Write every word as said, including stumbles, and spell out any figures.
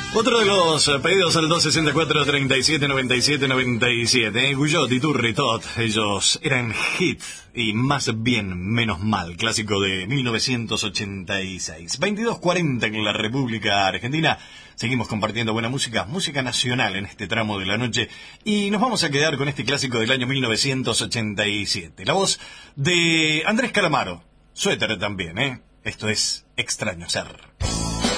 Otro de los eh, pedidos al dos sesenta y cuatro, treinta y siete, noventa y siete, noventa y siete. Eh, Guyot, Iturri, Tot, ellos eran hit y más bien menos mal, clásico de mil novecientos ochenta y seis. veintidós cuarenta en la República Argentina. Seguimos compartiendo buena música, música nacional en este tramo de la noche. Y nos vamos a quedar con este clásico del año mil novecientos ochenta y siete. La voz de Andrés Calamaro. Suéter también, ¿eh? Esto es Extraño Ser.